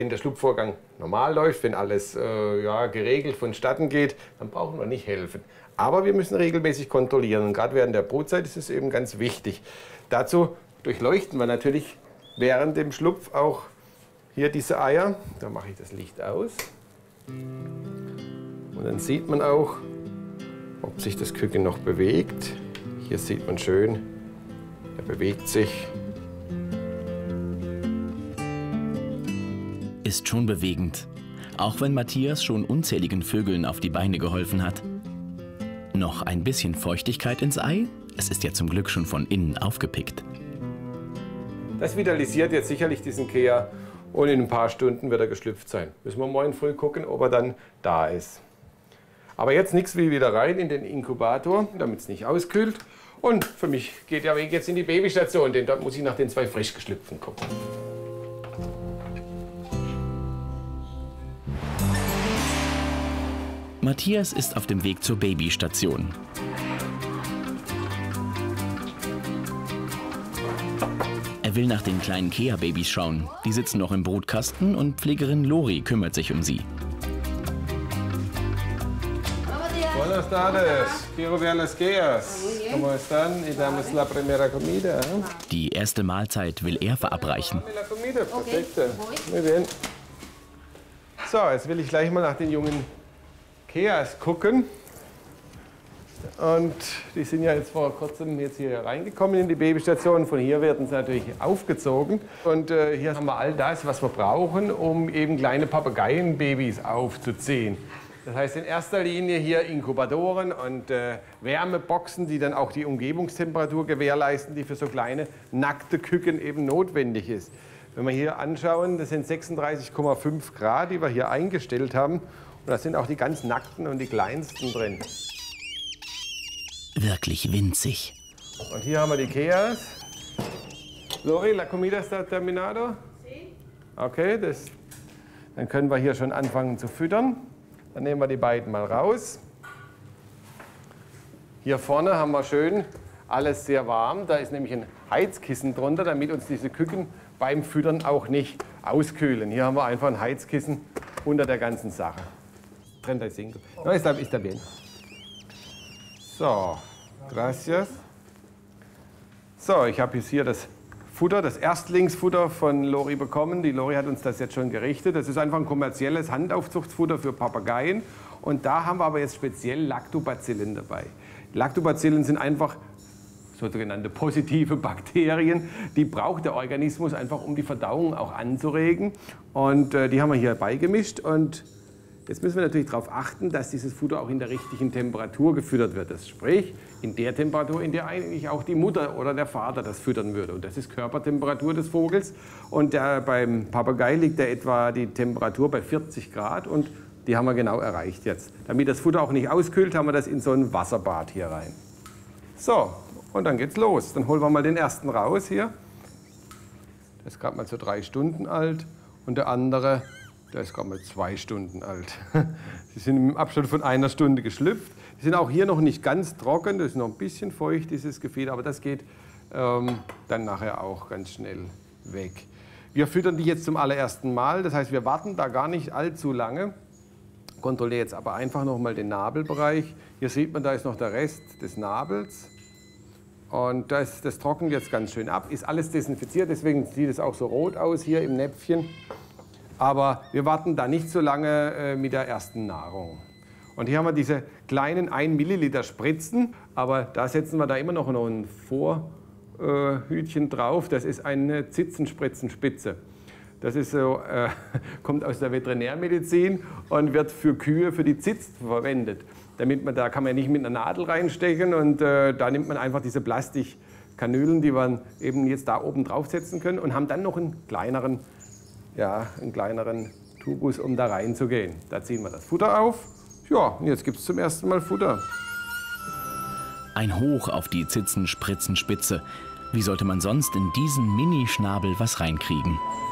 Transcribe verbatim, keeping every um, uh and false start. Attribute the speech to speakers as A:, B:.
A: Wenn der Schlupfvorgang normal läuft, wenn alles äh, ja, geregelt vonstatten geht, dann brauchen wir nicht helfen. Aber wir müssen regelmäßig kontrollieren und gerade während der Brutzeit ist es eben ganz wichtig. Dazu durchleuchten wir natürlich während dem Schlupf auch hier diese Eier. Da mache ich das Licht aus. Und dann sieht man auch, ob sich das Küken noch bewegt. Hier sieht man schön, er bewegt sich.
B: Ist schon bewegend, auch wenn Matthias schon unzähligen Vögeln auf die Beine geholfen hat. Noch ein bisschen Feuchtigkeit ins Ei, es ist ja zum Glück schon von innen aufgepickt.
A: Das vitalisiert jetzt sicherlich diesen Kea und in ein paar Stunden wird er geschlüpft sein. Müssen wir morgen früh gucken, ob er dann da ist. Aber jetzt nichts wie wieder rein in den Inkubator, damit es nicht auskühlt. Und für mich geht der Weg jetzt in die Babystation, denn dort muss ich nach den zwei frisch geschlüpften gucken.
B: Matthias ist auf dem Weg zur Babystation. Er will nach den kleinen Kea-Babys schauen. Die sitzen noch im Brutkasten und Pflegerin Lori kümmert sich um sie.
A: Buenas tardes, quiero ver las Keas. ¿Cómo están? Y damos la primera comida.
B: Die erste Mahlzeit will er verabreichen.
A: So, jetzt will ich gleich mal nach den jungen Keas gucken. Und die sind ja jetzt vor kurzem jetzt hier reingekommen in die Babystation. Von hier werden sie natürlich aufgezogen. Und äh, hier haben wir all das, was wir brauchen, um eben kleine Papageienbabys aufzuziehen. Das heißt in erster Linie hier Inkubatoren und äh, Wärmeboxen, die dann auch die Umgebungstemperatur gewährleisten, die für so kleine nackte Küken eben notwendig ist. Wenn wir hier anschauen, das sind sechsunddreißig Komma fünf Grad, die wir hier eingestellt haben. Und da sind auch die ganz nackten und die kleinsten drin.
B: Wirklich winzig.
A: Und hier haben wir die Keas. Lori, la comida está terminado? Sí. Okay, das, dann können wir hier schon anfangen zu füttern. Dann nehmen wir die beiden mal raus. Hier vorne haben wir schön alles sehr warm. Da ist nämlich ein Heizkissen drunter, damit uns diese Küken beim Füttern auch nicht auskühlen. Hier haben wir einfach ein Heizkissen unter der ganzen Sache. treinta y cinco. No, está, está bien. So, gracias. So, ich habe jetzt hier das Futter, das Erstlingsfutter von Lori bekommen. Die Lori hat uns das jetzt schon gerichtet. Das ist einfach ein kommerzielles Handaufzuchtsfutter für Papageien. Und da haben wir aber jetzt speziell Lactobacillen dabei. Lactobacillen sind einfach sogenannte positive Bakterien. Die braucht der Organismus einfach, um die Verdauung auch anzuregen. Und äh, die haben wir hier beigemischt. Und jetzt müssen wir natürlich darauf achten, dass dieses Futter auch in der richtigen Temperatur gefüttert wird. Das sprich, in der Temperatur, in der eigentlich auch die Mutter oder der Vater das füttern würde. Und das ist Körpertemperatur des Vogels. Und der, beim Papagei liegt da etwa die Temperatur bei vierzig Grad. Und die haben wir genau erreicht jetzt. Damit das Futter auch nicht auskühlt, haben wir das in so ein Wasserbad hier rein. So, und dann geht's los. Dann holen wir mal den ersten raus hier. Der ist gerade mal so drei Stunden alt. Und der andere, der ist gerade mal zwei Stunden alt. Sie sind im Abstand von einer Stunde geschlüpft. Die sind auch hier noch nicht ganz trocken, das ist noch ein bisschen feucht, dieses Gefieder, aber das geht ähm, dann nachher auch ganz schnell weg. Wir füttern die jetzt zum allerersten Mal, das heißt, wir warten da gar nicht allzu lange. Kontrolliere jetzt aber einfach noch mal den Nabelbereich. Hier sieht man, da ist noch der Rest des Nabels. Und das, das trocknet jetzt ganz schön ab, ist alles desinfiziert, deswegen sieht es auch so rot aus hier im Näpfchen. Aber wir warten da nicht so lange äh, mit der ersten Nahrung. Und hier haben wir diese kleinen ein Milliliter Spritzen, aber da setzen wir da immer noch ein Vorhütchen äh, drauf. Das ist eine Zitzenspritzenspitze. Das ist so, äh, kommt aus der Veterinärmedizin und wird für Kühe, für die Zitzen verwendet. Damit man, da kann man nicht mit einer Nadel reinstechen und äh, da nimmt man einfach diese Plastikkanülen, die wir eben jetzt da oben draufsetzen können und haben dann noch einen kleineren, ja, einen kleineren Tubus, um da reinzugehen. Da ziehen wir das Futter auf. Ja, und jetzt gibt es zum ersten Mal Futter.
B: Ein Hoch auf die Zitzenspritzenspitze. Wie sollte man sonst in diesen Minischnabel was reinkriegen?